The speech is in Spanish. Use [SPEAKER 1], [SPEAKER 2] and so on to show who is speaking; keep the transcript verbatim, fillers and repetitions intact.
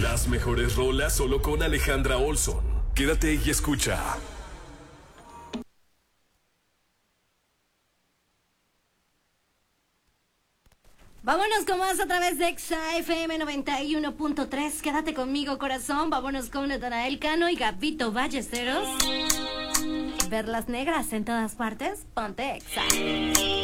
[SPEAKER 1] Las mejores rolas solo con Alejandra Olson. Quédate y escucha.
[SPEAKER 2] Vámonos con más a través de Exa F M noventa y uno punto tres. Quédate conmigo, corazón. Vámonos con Natanael Cano y Gabito Ballesteros. Ver las negras en todas partes. Ponte Exa.